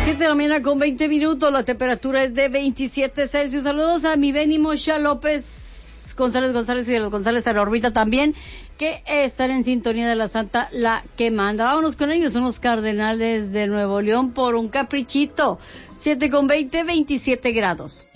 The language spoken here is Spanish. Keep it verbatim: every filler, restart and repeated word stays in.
siete de la mañana con veinte minutos, la temperatura es de veintisiete Celsius. Saludos a mi Benny Mosha López, González González y de los González de la órbita también, que están en sintonía de la Santa, la que manda. Vámonos con ellos, son los Cardenales de Nuevo León por un caprichito. siete con veinte, veintisiete grados.